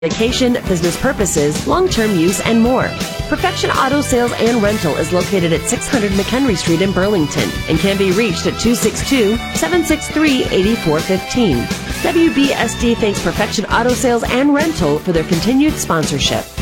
vacation, business purposes, long-term use, and more. Perfection Auto Sales and Rental is located at 600 McHenry Street in Burlington and can be reached at 262-763-8415. WBSD thanks Perfection Auto Sales and Rental for their continued sponsorship.